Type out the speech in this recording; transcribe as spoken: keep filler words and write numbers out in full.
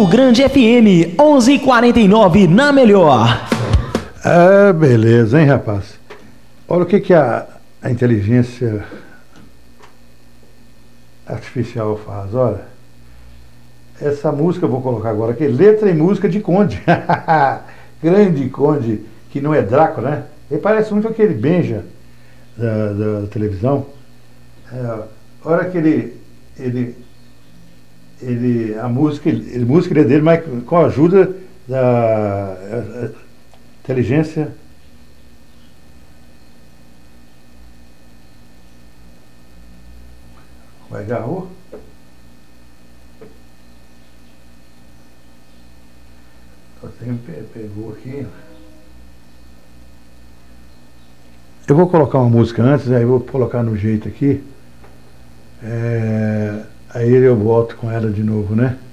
Sul Grande F M, onze e quarenta e nove na melhor. Ah, beleza, hein, rapaz? Olha o que, que a, a inteligência artificial faz, olha. Essa música eu vou colocar agora aqui, letra e música de Conde. Grande Conde, que não é Draco, né? Ele parece muito aquele Benja da, da televisão. É, a hora que ele, ele, ele, a música, ele, a música é dele, mas com a ajuda da a, a inteligência. Vai agarrou? Só tem, pegou aqui. Eu vou colocar uma música antes, aí eu vou colocar no jeito aqui. É, aí eu volto com ela de novo, né?